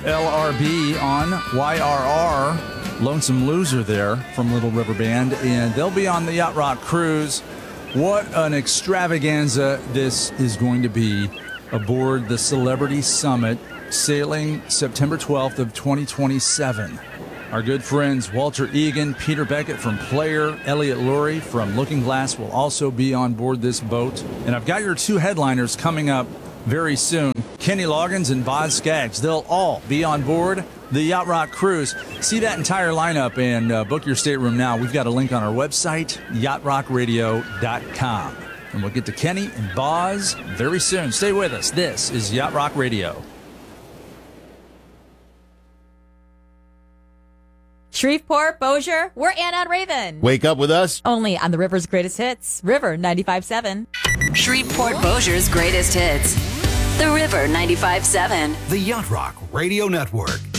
LRB on YRR, Lonesome Loser there from Little River Band, and they'll be on the Yacht Rock Cruise. What an extravaganza this is going to be aboard the Celebrity Summit, sailing September 12th of 2027. Our good friends Walter Egan, Peter Beckett from Player, Elliot Lurie from Looking Glass will also be on board this boat. And I've got your two headliners coming up very soon, Kenny Loggins and Boz Scaggs. They'll all be on board the Yacht Rock Cruise. See that entire lineup and book your stateroom now. We've got a link on our website, yachtrockradio.com. And we'll get to Kenny and Boz very soon. Stay with us. This is Yacht Rock Radio. Shreveport, Bossier, we're Anna and Raven. Wake up with us. Only on the River's Greatest Hits, River 95.7. Shreveport, Bossier's Greatest Hits, the River 95.7. The Yacht Rock Radio Network.